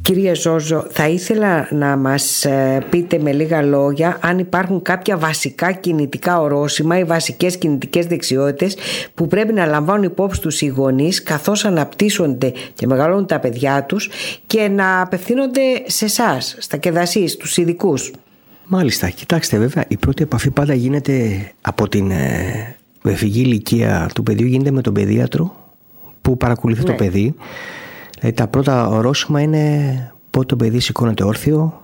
Κύριε Ζόζο, θα ήθελα να μας πείτε με λίγα λόγια αν υπάρχουν κάποια βασικά κινητικά ορόσημα ή βασικές κινητικές δεξιότητες που πρέπει να λαμβάνουν υπόψη τους οι γονείς καθώς αναπτύσσονται και μεγαλώνουν τα παιδιά τους και να απευθύνονται σε εσάς, στα ΚΕΔΑΣΥ, στους ειδικούς. Μάλιστα, κοιτάξτε, βέβαια η πρώτη επαφή πάντα γίνεται από την εφηβική ηλικία του παιδιού, γίνεται με τον παιδίατρο που παρακολουθεί το παιδί. Τα πρώτα ορόσημα είναι πότε το παιδί σηκώνεται όρθιο,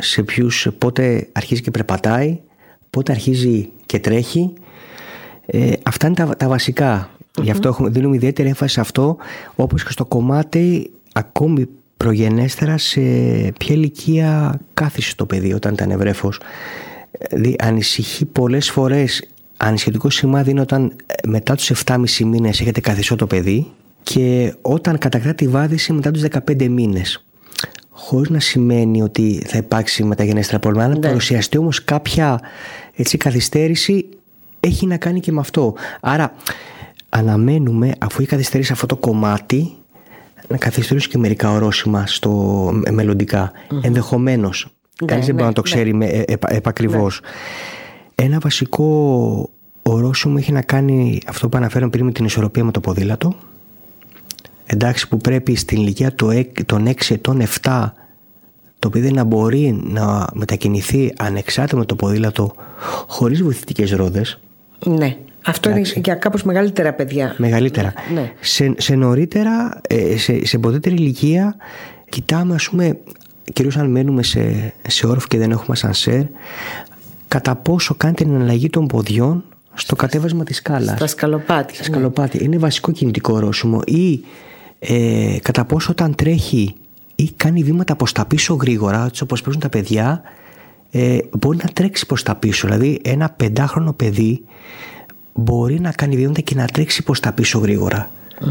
πότε αρχίζει και περπατάει, πότε αρχίζει και τρέχει. Αυτά είναι τα βασικά. Γι' αυτό δίνουμε ιδιαίτερη έμφαση σε αυτό, όπως και στο κομμάτι ακόμη προγενέστερα σε ποια ηλικία κάθισε το παιδί όταν ήταν ευρέφος. Ανησυχεί πολλές φορές, ανησυχητικό σημάδι είναι όταν μετά τους 7,5 μήνες έχετε καθισό το παιδί και όταν κατακτά τη βάδιση μετά τους 15 μήνες. Χωρίς να σημαίνει ότι θα υπάρξει μεταγενέστερα πρόβλημα. Αν παρουσιαστεί όμως κάποια καθυστέρηση, έχει να κάνει και με αυτό. Άρα αναμένουμε, αφού έχει καθυστερήσει αυτό το κομμάτι, να καθυστερήσει και μερικά ορόσημα μελλοντικά. Ενδεχομένως. Κανείς δεν μπορεί να το ξέρει επακριβώς. Ένα βασικό ορόσημο έχει να κάνει αυτό που αναφέραμε πριν με την ισορροπία με το ποδήλατο. Εντάξει, που πρέπει στην ηλικία των 6 ετών 7 το παιδί να μπορεί να μετακινηθεί ανεξάρτητα με το ποδήλατο χωρίς βοηθητικές ρόδες. Ναι. Αυτό είναι για κάπως μεγαλύτερα παιδιά. Μεγαλύτερα. Ναι. Σε νωρίτερα, σε ποδύτερη ηλικία, κοιτάμε, ας πούμε, κυρίως αν μένουμε σε όροφο και δεν έχουμε ασανσέρ, κατά πόσο κάνει την εναλλαγή των ποδιών στο κατέβασμα της σκάλας. Στα σκαλοπάτια. Είναι βασικό κινητικό ορόσημο. Ή κατά πόσο όταν τρέχει ή κάνει βήματα προς τα πίσω γρήγορα, όπως παίζουν τα παιδιά, μπορεί να τρέξει προς τα πίσω. Δηλαδή ένα 5χρονο παιδί μπορεί να κάνει βήματα και να τρέξει προς τα πίσω γρήγορα.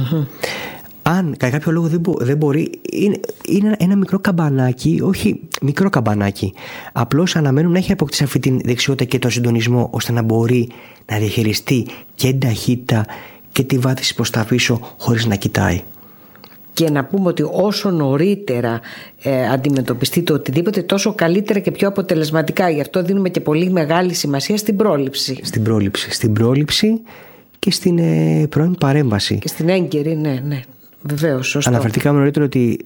Αν κατά κάποιο λόγο δεν μπορεί, είναι ένα μικρό καμπανάκι, όχι μικρό καμπανάκι, απλώς αναμένουμε να έχει αποκτήσει αυτή τη δεξιότητα και τον συντονισμό ώστε να μπορεί να διαχειριστεί και την ταχύτητα και τη βάθηση προς τα πίσω χωρίς να κοιτάει. Και να πούμε ότι όσο νωρίτερα αντιμετωπιστεί το οτιδήποτε, τόσο καλύτερα και πιο αποτελεσματικά. Γι' αυτό δίνουμε και πολύ μεγάλη σημασία στην πρόληψη. Στην πρόληψη και στην πρώην παρέμβαση. Και στην έγκαιρη, ναι. Βεβαίως, σωστό. Αναφερθήκαμε νωρίτερα ότι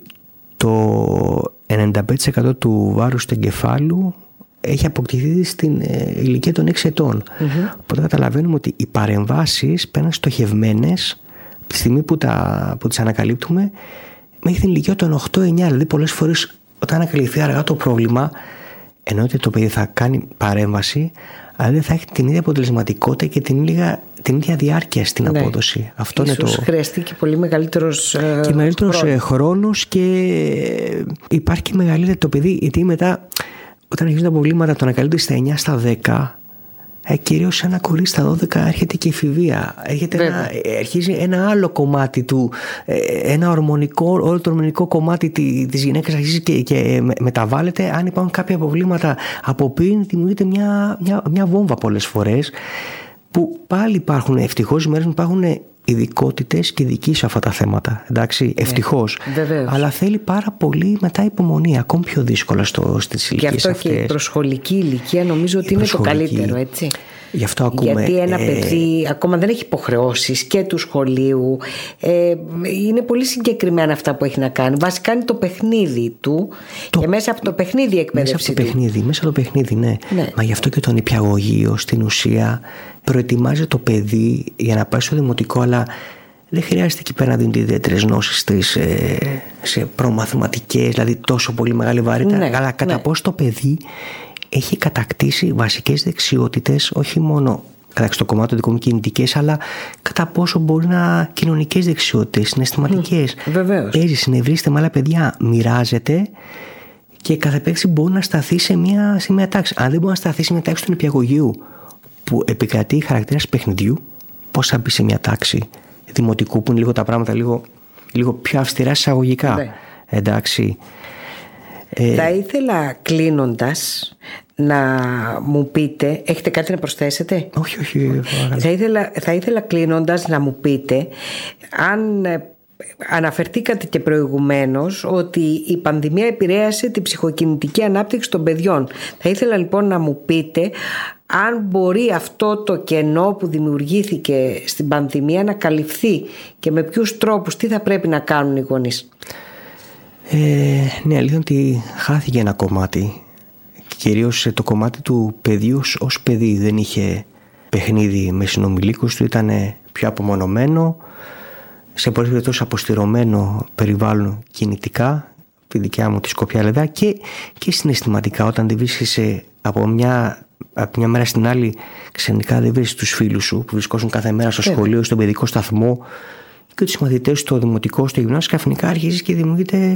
το 95% του βάρους του εγκεφάλου έχει αποκτηθεί στην ηλικία των 6 ετών. Οπότε καταλαβαίνουμε ότι οι παρεμβάσεις πέραν στοχευμένες τη στιγμή που τις ανακαλύπτουμε μέχρι την ηλικία των 8-9. Δηλαδή πολλές φορές όταν ανακαλυφθεί αργά το πρόβλημα, εννοείται το παιδί θα κάνει παρέμβαση, αλλά δεν θα έχει την ίδια αποτελεσματικότητα και την ίδια διάρκεια στην απόδοση. Αυτό ίσως είναι χρειαστεί και πολύ μεγαλύτερος χρόνος και υπάρχει και μεγαλύτερο το παιδί, γιατί μετά όταν αρχίζουν τα προβλήματα το ανακαλύπτει στα 9, στα 10, κυρίως ένα κορίτσι στα 12 έρχεται και εφηβεία. Αρχίζει ένα άλλο κομμάτι του, όλο το ορμονικό κομμάτι της γυναίκας αρχίζει και μεταβάλλεται. Αν υπάρχουν κάποια προβλήματα από πριν, δημιουργείται μια βόμβα πολλές φορές, που πάλι υπάρχουν, ευτυχώς μέρες που υπάρχουν ειδικότητες και ειδικοί σε αυτά τα θέματα. Εντάξει, ευτυχώς. Αλλά θέλει πάρα πολύ μετά υπομονή, ακόμη πιο δύσκολα στις ηλικίες αυτές. Γι' αυτό και η προσχολική ηλικία νομίζω ότι είναι το καλύτερο, έτσι. Γι' αυτό ακούμε, γιατί ένα παιδί ακόμα δεν έχει υποχρεώσεις και του σχολείου. Είναι πολύ συγκεκριμένα αυτά που έχει να κάνει. Βασικά είναι το παιχνίδι του και μέσα από το παιχνίδι η εκπαίδευση μέσα από το παιχνίδι, ναι. Μα γι' αυτό και το νηπιαγωγείο στην ουσία προετοιμάζει το παιδί για να πάει στο δημοτικό, αλλά δεν χρειάζεται εκεί πέρα να δίνουν ιδιαίτερες γνώσεις σε προμαθηματικές, δηλαδή τόσο πολύ μεγάλη βαρύτητα, αλλά κατά πώς το παιδί έχει κατακτήσει βασικές δεξιότητες, όχι μόνο στο κομμάτι των δικών μου κινητικές, αλλά κατά πόσο μπορεί να κοινωνικές δεξιότητες, συναισθηματικές. Παίζει, συνευρίζεται με άλλα παιδιά, μοιράζεται και κάθε επέκταση μπορεί να σταθεί σε μια τάξη. Αν δεν μπορεί να σταθεί σε μια τάξη του νηπιαγωγείου που επικρατεί χαρακτήρας παιχνιδιού, πώς θα μπει σε μια τάξη δημοτικού που είναι λίγο τα πράγματα λίγο πιο αυστηρά εισαγωγικά. Εντάξει. Θα ήθελα κλείνοντας να μου πείτε, έχετε κάτι να προσθέσετε? Όχι. Θα ήθελα κλείνοντας να μου πείτε αν Αναφερθήκατε και προηγουμένως ότι η πανδημία επηρέασε την ψυχοκινητική ανάπτυξη των παιδιών. Θα ήθελα λοιπόν να μου πείτε αν μπορεί αυτό το κενό που δημιουργήθηκε στην πανδημία να καλυφθεί και με ποιους τρόπους, τι θα πρέπει να κάνουν οι γονείς. Ναι, αλήθεια ότι χάθηκε ένα κομμάτι, κυρίως το κομμάτι του παιδιού ως παιδί. Δεν είχε παιχνίδι με συνομιλίκους του, ήταν πιο απομονωμένο, σε πολλές περιπτώσεις αποστηρωμένο περιβάλλον κινητικά, τη δικιά μου τη σκοπιά λεδά, και συναισθηματικά. Όταν δεν βρίσκεσαι από μια μέρα στην άλλη, ξενικά δεν βρίσκεις τους φίλους σου που βρισκόσουν κάθε μέρα στο σχολείο, στον παιδικό σταθμό, και τους μαθητές στο δημοτικό, στο γυμνάσιο, καθημερινά αρχίζεις και δημιουργείται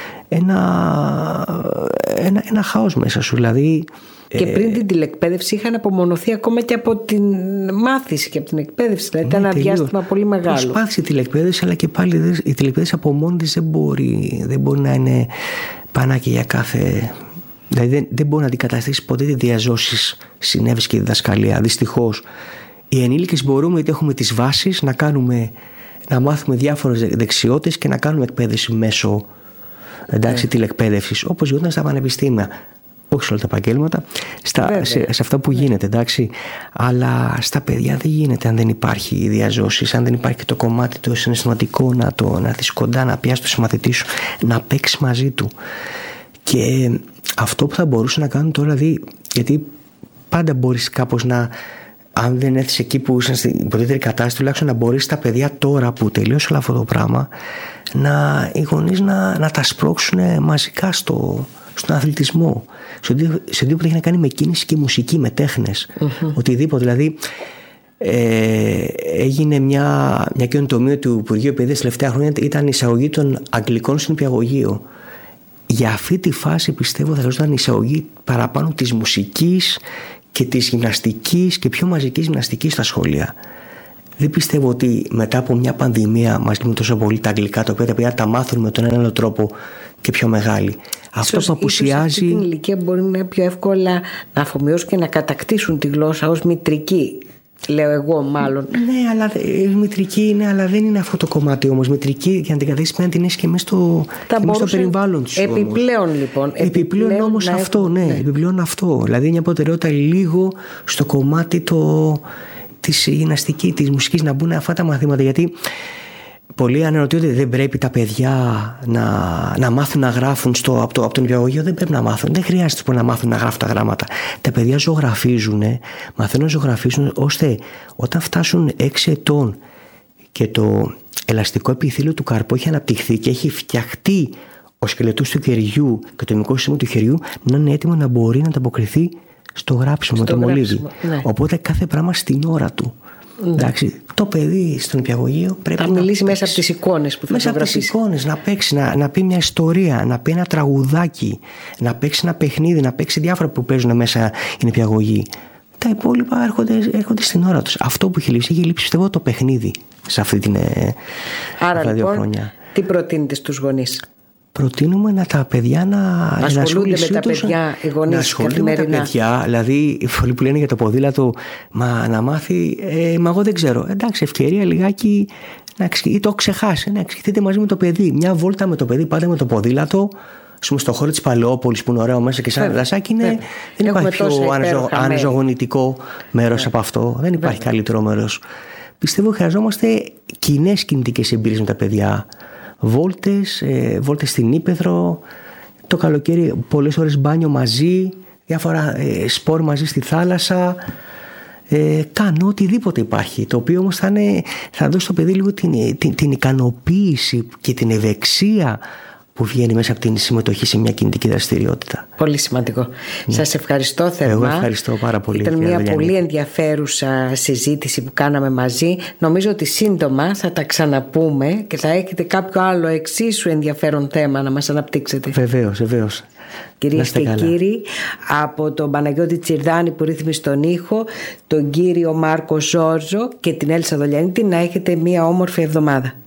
ένα χάος μέσα σου. Δηλαδή, και πριν την τηλεκπαίδευση είχαν απομονωθεί ακόμα και από την μάθηση και από την εκπαίδευση. Δηλαδή ήταν ένα διάστημα πολύ μεγάλο. Προσπάθησε η τηλεκπαίδευση, αλλά και πάλι η τηλεκπαίδευση από μόνη της δεν μπορεί να είναι πανάκι για κάθε. Δηλαδή δεν μπορεί να αντικαταστήσει ποτέ τη διαζώσεις συνέβηση και διδασκαλία. Δυστυχώς οι ενήλικες μπορούμε, γιατί έχουμε τις βάσεις, να μάθουμε διάφορες δεξιότητες και να κάνουμε εκπαίδευση μέσω τηλεκπαίδευσης, όπως γινόταν στα πανεπιστήμια. Όχι σε όλα τα επαγγέλματα, σε αυτά που γίνεται, εντάξει. Αλλά στα παιδιά δεν γίνεται αν δεν υπάρχει η διαζώσεις, αν δεν υπάρχει και το κομμάτι το συναισθηματικό, να δεις κοντά, να πιάσει το συμμαθητή σου, να παίξει μαζί του. Και αυτό που θα μπορούσε να κάνουν τώρα, γιατί πάντα μπορείς κάπως να, αν δεν έρθεις εκεί που ήσαν στην πρωτότερη κατάσταση, τουλάχιστον να μπορείς τα παιδιά τώρα που τελείωσε όλο αυτό το πράγμα, οι γονείς να τα σπρώξουν μαζικά στον αθλητισμό, σε οτιδήποτε έχει να κάνει με κίνηση και μουσική, με τέχνες, οτιδήποτε. Δηλαδή έγινε μια καινοτομία του Υπουργείου Παιδείας τελευταία χρόνια, ήταν η εισαγωγή των αγγλικών στο νηπιαγωγείο. Για αυτή τη φάση πιστεύω θα χρειαζόταν η εισαγωγή παραπάνω της μουσικής και της γυμναστικής και πιο μαζικής γυμναστικής στα σχολεία. Δεν πιστεύω ότι μετά από μια πανδημία μας λείπουν τόσο πολύ τα αγγλικά, τα οποία τα παιδιά τα μάθουν με τον ένα άλλο τρόπο και πιο μεγάλη. Αυτό που απουσιάζει. Σε αυτή την ηλικία μπορεί να είναι πιο εύκολα να αφομοιώσουν και να κατακτήσουν τη γλώσσα ως μητρική. Λέω εγώ μάλλον. Ναι, αλλά μητρική είναι, αλλά δεν είναι αυτό το κομμάτι όμως. Μητρική, για να την καταστήσεις πρέπει να την έχεις και μέσα στο περιβάλλον της. Επιπλέον λοιπόν. Επιπλέον όμως αυτό, ναι. Επιπλέον αυτό. Δηλαδή μια προτεραιότητα λίγο στο κομμάτι της γυμναστικής, της μουσικής, να μπουν αυτά τα μαθήματα. Γιατί πολλοί αναρωτιούνται, δεν πρέπει τα παιδιά να μάθουν να γράφουν από το νηπιαγωγείο. Δεν πρέπει να μάθουν. Δεν χρειάζεται να μάθουν να γράφουν τα γράμματα. Τα παιδιά ζωγραφίζουν, μαθαίνουν να ζωγραφίζουν, ώστε όταν φτάσουν 6 ετών και το ελαστικό επιθύλιο του καρπού έχει αναπτυχθεί και έχει φτιαχτεί ο σκελετός του χεριού και το ημικό σύστημα του χεριού, να είναι έτοιμο να μπορεί να ανταποκριθεί στο γράψιμο, με το μολύβι. Ναι. Οπότε κάθε πράγμα στην ώρα του. Εντάξει, το παιδί στο νηπιαγωγείο πρέπει να μιλήσει μέσα από τις εικόνες που θα μέσα από τις εικόνες, να παίξει, να πει μια ιστορία, να πει ένα τραγουδάκι, να παίξει ένα παιχνίδι, να παίξει διάφορα που παίζουν μέσα οι νηπιαγωγοί. Τα υπόλοιπα έρχονται στην ώρα τους. Αυτό που έχει λείψει πιστεύω το παιχνίδι σε αυτή την Άρα λοιπόν, χρόνια. Τι προτείνετε στους γονείς? Προτείνουμε τα παιδιά να ασχολούνται με τα παιδιά, οι γονείς, να ασχολούνται με τα παιδιά. Δηλαδή, πολλοί που λένε για το ποδήλατο, να μάθει, μα εγώ δεν ξέρω. Εντάξει, ευκαιρία λιγάκι ή το ξεχάσει. Να εξηγηθείτε μαζί με το παιδί. Μια βόλτα με το παιδί, πάτε με το ποδήλατο. Στο χώρο της Παλαιόπολης που είναι ωραίο μέσα και σαν δασάκι, δεν υπάρχει πιο αναζωογονητικό μέρος από αυτό. Δεν υπάρχει καλύτερο μέρος. Πιστεύω χρειαζόμαστε κοινές κινητικές εμπειρίες με τα παιδιά. Βόλτες στην ύπαιθρο, το καλοκαίρι πολλές ώρες μπάνιο μαζί, διάφορα σπορ μαζί στη θάλασσα. Κάνω οτιδήποτε υπάρχει, το οποίο όμως θα δώσει στο παιδί λίγο την ικανοποίηση και την ευεξία που βγαίνει μέσα από την συμμετοχή σε μια κινητική δραστηριότητα. Πολύ σημαντικό. Σας ευχαριστώ θερμά. Εγώ ευχαριστώ πάρα πολύ. Ήταν μια πολύ ενδιαφέρουσα συζήτηση που κάναμε μαζί. Νομίζω ότι σύντομα θα τα ξαναπούμε και θα έχετε κάποιο άλλο εξίσου ενδιαφέρον θέμα να μας αναπτύξετε. Βεβαίως. Κυρίες και κύριοι, από τον Παναγιώτη Τσιρδάνη που ρύθμισε τον ήχο, τον κύριο Μάρκο Ζόρζο και την Έλσα Δολιανίτη, να έχετε μια όμορφη εβδομάδα.